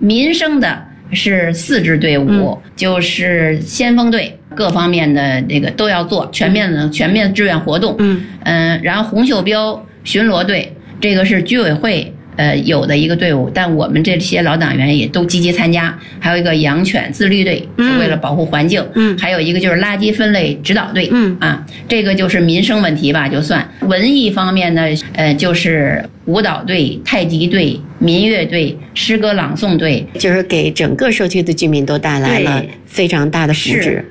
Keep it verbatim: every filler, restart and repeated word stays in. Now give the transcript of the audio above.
民生的是四支队伍，嗯、就是先锋队，各方面的这个都要做全面的、嗯、全面志愿活动。嗯嗯、呃，然后红袖标巡逻队，这个是居委会呃有的一个队伍，但我们这些老党员也都积极参加。还有一个养犬自律队，是为了保护环境。嗯，还有一个就是垃圾分类指导队。嗯啊，这个就是民生问题吧，就算。文艺方面呢，呃，就是舞蹈队、太极队、民乐队、诗歌朗诵队， 就是给整个社区的居民都带来了非常大的福祉。